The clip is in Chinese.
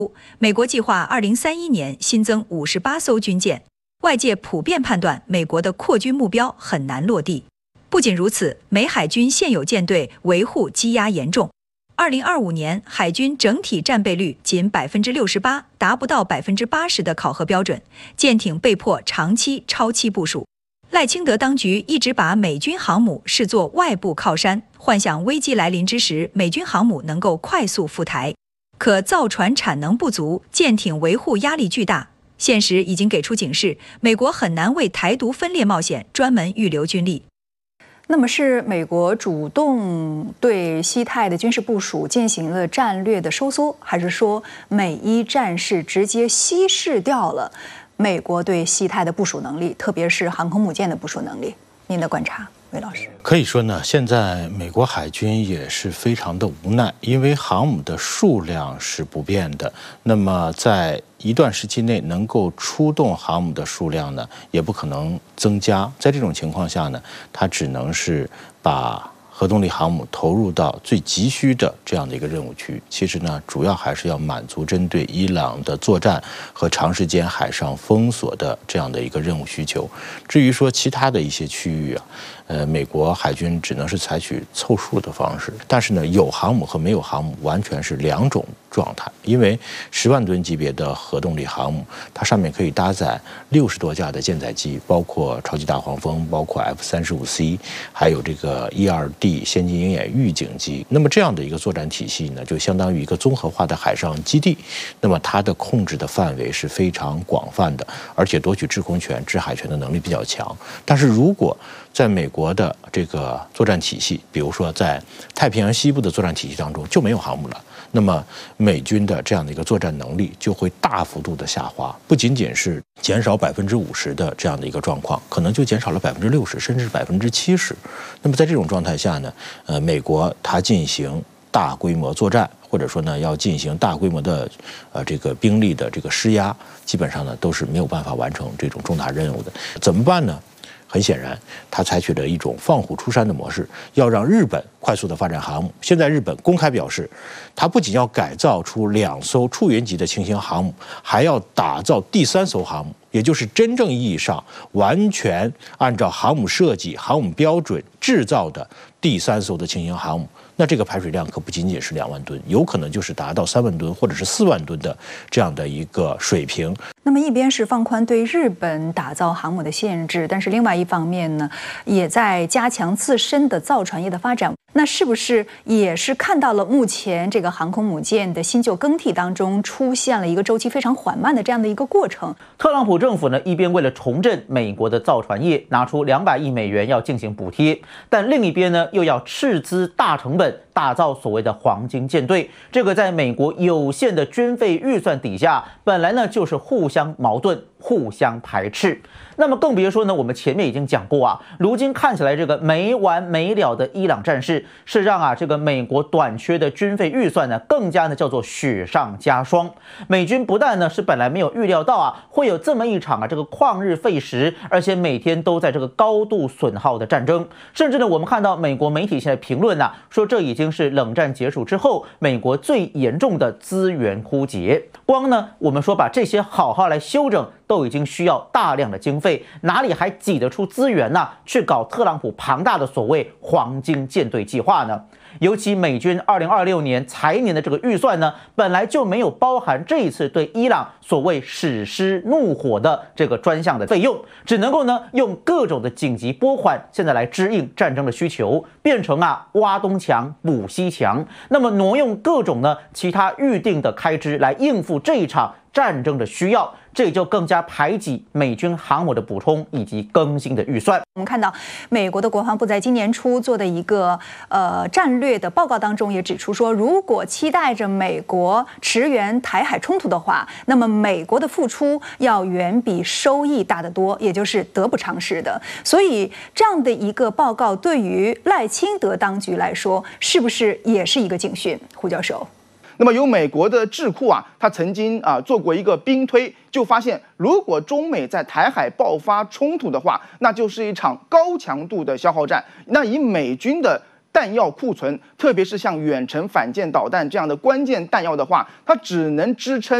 美国计划2031年新增58艘军舰，外界普遍判断美国的扩军目标很难落地。不仅如此，美海军现有舰队维护积压严重。2025年海军整体战备率仅68%，达不到80%的考核标准，舰艇被迫长期超期部署。赖清德当局一直把美军航母视作外部靠山，幻想危机来临之时，美军航母能够快速赴台。可造船产能不足，舰艇维护压力巨大。现实已经给出警示，美国很难为台独分裂冒险专门预留军力。 那么是美国主动对西太的军事部署进行了战略的收缩，还是说美伊战事直接稀释掉了美国对西太的部署能力，特别是航空母舰的部署能力？您的观察，魏老师。 可以说呢，现在美国海军也是非常的无奈，因为航母的数量是不变的，那么在一段时期内能够出动航母的数量呢，也不可能增加。在这种情况下呢，它只能是把核动力航母投入到最急需的这样的一个任务区。其实呢，主要还是要满足针对伊朗的作战和长时间海上封锁的这样的一个任务需求。至于说其他的一些区域啊，美国海军只能是采取凑数的方式。但是呢，有航母和没有航母完全是两种状态。因为10万吨级别的核动力航母，它上面可以搭载60多架的舰载机，包括超级大黄蜂，包括 F-35C， 还有这个E-2D。先进鹰眼预警机，那么这样的一个作战体系呢，就相当于一个综合化的海上基地。那么它的控制的范围是非常广泛的，而且夺取制空权、制海权的能力比较强。但是如果在美国的这个作战体系，比如说在太平洋西部的作战体系当中就没有航母了，那么美军的这样的一个作战能力就会大幅度的下滑，不仅仅是减少50%的这样的一个状况，可能就减少了60%，甚至是70%。那么在这种状态下呢，美国它进行大规模作战，或者说呢要进行大规模的这个兵力的这个施压，基本上呢都是没有办法完成这种重大任务的。怎么办呢？很显然，他采取了一种放虎出山的模式，要让日本快速的发展航母。现在日本公开表示，他不仅要改造出2艘出云级的轻型航母，还要打造第3艘航母，也就是真正意义上完全按照航母设计、航母标准制造的第3艘的轻型航母。那这个排水量可不仅仅是2万吨，有可能就是达到3万吨或者是4万吨的这样的一个水平。 那么一边是放宽对日本打造航母的限制，但是另外一方面呢，也在加强自身的造船业的发展。那是不是也是看到了目前这个航空母舰的新旧更替当中出现了一个周期非常缓慢的这样的一个过程？ 特朗普政府呢，一边为了重振美国的造船业，拿出200亿美元要进行补贴，但另一边呢，又要斥资大成本打造所谓的黄金舰队。这个在美国有限的军费预算底下，本来呢就是互相矛盾、互相排斥。那么更别说呢，我们前面已经讲过啊，如今看起来这个没完没了的伊朗战事，是让这个美国短缺的军费预算呢，更加呢叫做雪上加霜。美军不但呢是本来没有预料到会有这么一场这个旷日费时，而且每天都在这个高度损耗的战争。甚至呢，我们看到美国媒体现在评论说这已经是冷战结束之后美国最严重的资源枯竭。光呢我们说把这些好好来修整，都已经需要大量的经费，哪里还挤得出资源去搞特朗普庞大的所谓黄金舰队计划呢？尤其美军2026年财年的这个预算呢，本来就没有包含这一次对伊朗所谓史诗怒火的这个专项的费用，只能够呢用各种的紧急拨款，现在来支应战争的需求，变成挖东墙补西墙，那么挪用各种呢其他预定的开支来应付这一场战争的需要，这也就更加排挤美军航母的补充以及更新的预算。 我们看到美国的国防部在今年初做的一个战略的报告当中也指出说，如果期待着美国驰援台海冲突的话，那么美国的付出要远比收益大得多，也就是得不偿失的。所以这样的一个报告对于赖清德当局来说，是不是也是一个警讯？胡教授。 那么有美国的智库他曾经做过一个兵推，就发现如果中美在台海爆发冲突的话，那就是一场高强度的消耗战。那以美军的弹药库存，特别是像远程反舰导弹这样的关键弹药的话，它只能支撑